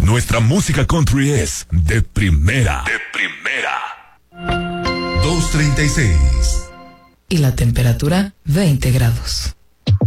Nuestra música country es de primera. De primera. 2:36. Y la temperatura 20 grados.